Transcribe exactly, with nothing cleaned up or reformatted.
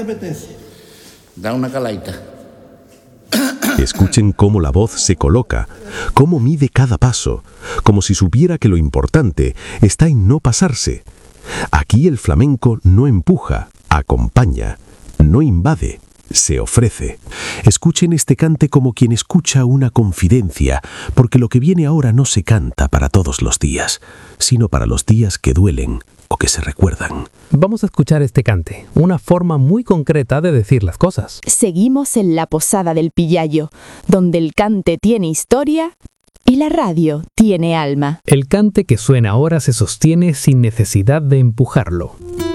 apetece? Da una calaita. Escuchen cómo la voz se coloca, cómo mide cada paso, como si supiera que lo importante está en no pasarse. Aquí el flamenco no empuja, acompaña, no invade, se ofrece. Escuchen este cante como quien escucha una confidencia, porque lo que viene ahora no se canta para todos los días, sino para los días que duelen o que se recuerdan. Vamos a escuchar este cante, una forma muy concreta de decir las cosas. Seguimos en la posada del Pillayo, donde el cante tiene historia y la radio tiene alma. El cante que suena ahora se sostiene sin necesidad de empujarlo.